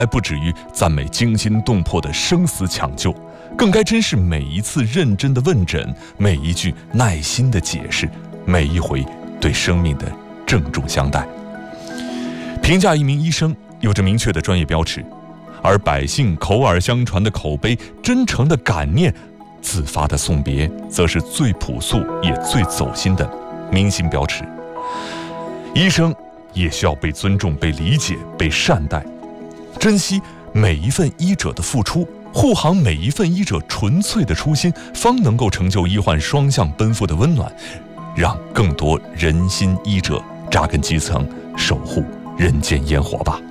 不止于赞美惊心动魄的生死抢救，更该珍视每一次认真的问诊，每一句耐心的解释，每一回对生命的郑重相待。评价一名医生有着明确的专业标尺，而百姓口耳相传的口碑、真诚的感念、自发的送别，则是最朴素也最走心的民心标尺。医生也需要被尊重、被理解、被善待，珍惜每一份医者的付出，护航每一份医者纯粹的初心，方能够成就医患双向奔赴的温暖，让更多人心医者扎根基层，守护人间烟火吧。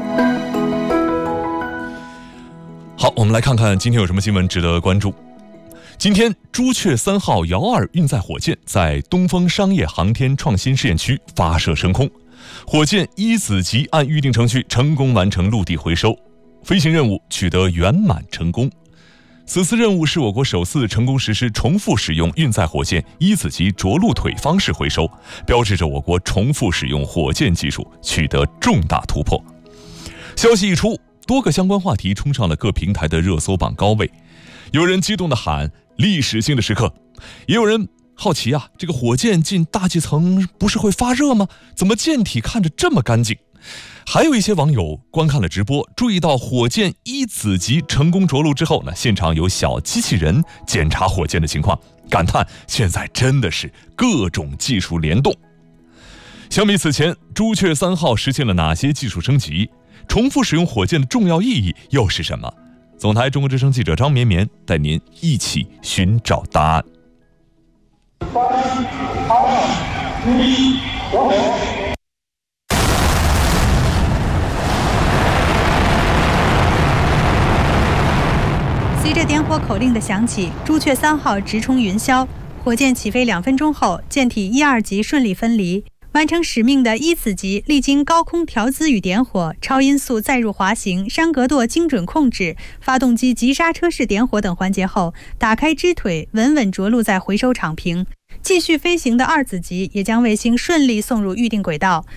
好，我们来看看今天有什么新闻值得关注。今天，朱雀3号遥2运载火箭在东风商业航天创新试验区发射升空，火箭一子级按预定程序成功完成陆地回收，飞行任务取得圆满成功。此次任务是我国首次成功实施重复使用运载火箭一子级着陆腿方式回收，标志着我国重复使用火箭技术取得重大突破。消息一出，多个相关话题冲上了各平台的热搜榜高位，有人激动地喊历史性的时刻，也有人好奇这个火箭进大气层不是会发热吗？怎么舰体看着这么干净？还有一些网友观看了直播，注意到火箭一子级成功着陆之后呢，现场有小机器人检查火箭的情况，感叹现在真的是各种技术联动。相比此前，朱雀3号实现了哪些技术升级？重复使用火箭的重要意义又是什么？总台中国之声记者张绵绵带您一起寻找答案。 随着点火口令的响起，朱雀3号直冲云霄，火箭起飞2分钟后，舰体1、2级顺利分离。完成使命的一子级历经高空调姿与点火、超音速载入滑行、山格舵精准控制、发动机急刹车式点火等环节后，打开支腿，稳稳着陆在回收场坪。继续飞行的2子级也将卫星顺利送入预定轨道。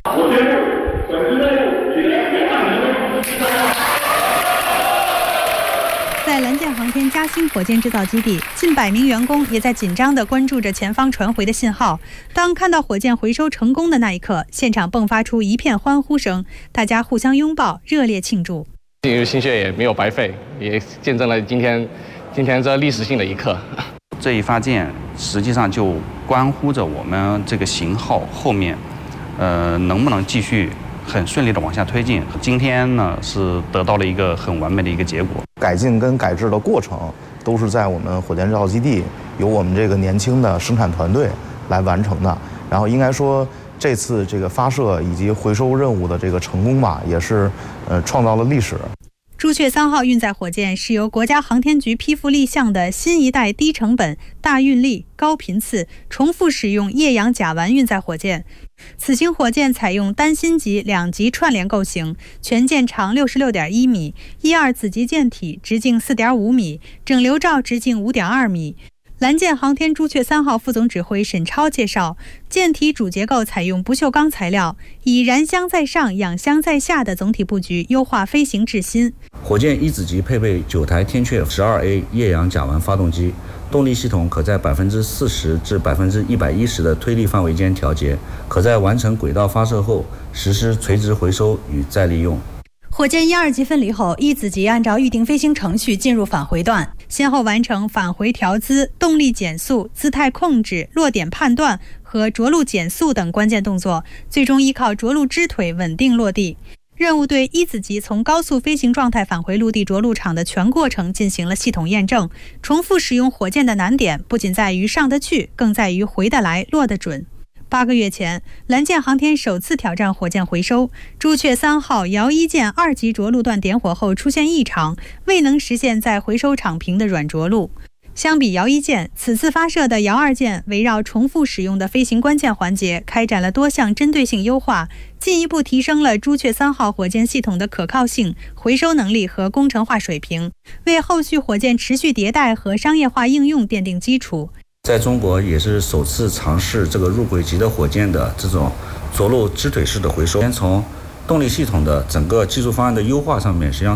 在蓝箭航天嘉兴火箭制造基地，近100名员工也在紧张地关注着前方传回的信号。当看到火箭回收成功的那一刻，现场迸发出一片欢呼声，大家互相拥抱，热烈庆祝。 进入心血也没有白费，也见证了今天这历史性的一刻。 这一发箭实际上就关乎着我们这个型号后面，能不能继续很顺利的往下推进。今天呢是得到了一个很完美的一个结果。 改进跟改制的过程都是在我们火箭制造基地由我们这个年轻的生产团队来完成的。然后应该说这次这个发射以及回收任务的这个成功吧，也是创造了历史。 朱雀3号运载火箭是由国家航天局批复立项的新一代低成本、大运力、高频次、重复使用液氧甲烷运载火箭。此型火箭采用单芯级2级串联构型，全舰长66.1米，1、2子级舰体直径4.5米，整流罩直径5.2米。蓝箭航天朱雀3号副总指挥沈超介绍，舰体主结构采用不锈钢材料，以燃箱在上、氧箱在下的总体布局优化飞行质心。 火箭一子级配备9台天阙 12A 液氧甲烷发动机，动力系统可在40%至110%的推力范围间调节，可在完成轨道发射后实施垂直回收与再利用。 火箭1、2级分离后，一子级按照预定飞行程序进入返回段，先后完成返回调姿、动力减速、姿态控制、落点判断和着陆减速等关键动作，最终依靠着陆支腿稳定落地。任务对一子级从高速飞行状态返回陆地着陆场的全过程进行了系统验证。重复使用火箭的难点不仅在于上得去，更在于回得来、落得准。8个月前，蓝箭航天首次挑战火箭回收，朱雀3号遥1舰2级着陆段点火后出现异常，未能实现在回收场坪的软着陆。相比遥1舰，此次发射的遥2舰围绕重复使用的飞行关键环节开展了多项针对性优化，进一步提升了朱雀3号火箭系统的可靠性、回收能力和工程化水平，为后续火箭持续迭代和商业化应用奠定基础。 在中国也是首次尝试这个入轨级的火箭的这种着陆支腿式的回收。先从动力系统的整个技术方案的优化上面，实际上